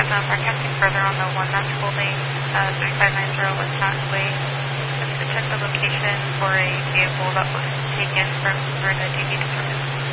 Broadcasting further on the one that's holding 3590 West Mountain Way. Just to check the location for a vehicle that was taken from where the DV department.